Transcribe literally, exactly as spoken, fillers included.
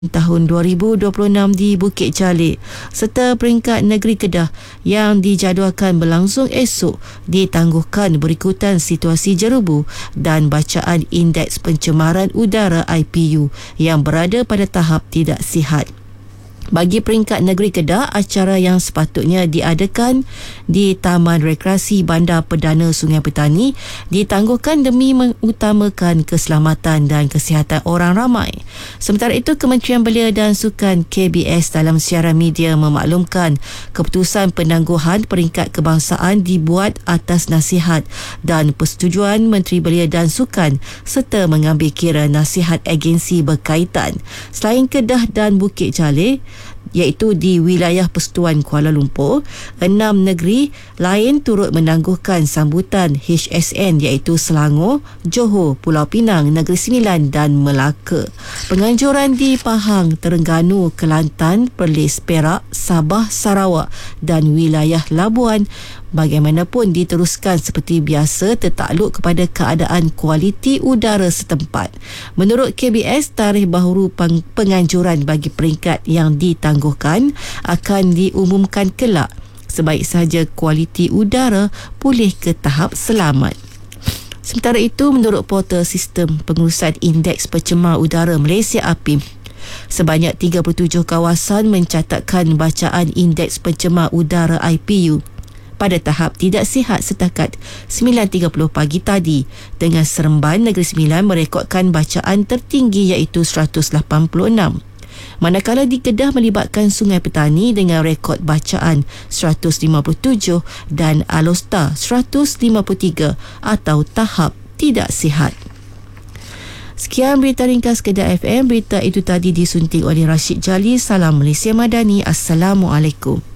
tahun dua ribu dua puluh enam di Bukit Jalil serta peringkat negeri Kedah yang dijadualkan berlangsung esok ditangguhkan berikutan situasi jerubu dan bacaan Indeks Pencemaran Udara I P U yang berada pada tahap tidak sihat. Bagi peringkat negeri Kedah, acara yang sepatutnya diadakan di Taman Rekreasi Bandar Perdana Sungai Petani ditangguhkan demi mengutamakan keselamatan dan kesihatan orang ramai. Sementara itu, Kementerian Belia dan Sukan K B S dalam siaran media memaklumkan keputusan penangguhan peringkat kebangsaan dibuat atas nasihat dan persetujuan Menteri Belia dan Sukan serta mengambil kira nasihat agensi berkaitan. Selain Kedah dan Bukit Jalil, iaitu di wilayah Persekutuan Kuala Lumpur, enam negeri lain turut menangguhkan sambutan H S N iaitu Selangor, Johor, Pulau Pinang, Negeri Sembilan dan Melaka. Penganjuran di Pahang, Terengganu, Kelantan, Perlis, Perak, Sabah, Sarawak dan wilayah Labuan bagaimanapun diteruskan seperti biasa tertakluk kepada keadaan kualiti udara setempat. Menurut K B S, tarikh baharu penganjuran bagi peringkat yang ditangguhkan akan diumumkan kelak sebaik sahaja kualiti udara pulih ke tahap selamat. Sementara itu, menurut portal Sistem Pengurusan Indeks Pencemar Udara Malaysia A P I M, sebanyak tiga puluh tujuh kawasan mencatatkan bacaan Indeks Pencemar Udara I P U pada tahap tidak sihat setakat sembilan tiga puluh pagi tadi, dengan Seremban Negeri Sembilan merekodkan bacaan tertinggi iaitu seratus lapan puluh enam. Manakala di Kedah melibatkan Sungai Petani dengan rekod bacaan seratus lima puluh tujuh dan Alor seratus lima puluh tiga atau tahap tidak sihat. Sekian berita ringkas Kedah F M. Berita itu tadi disunting oleh Rashid Jalil. Salam Malaysia Madani. Assalamualaikum.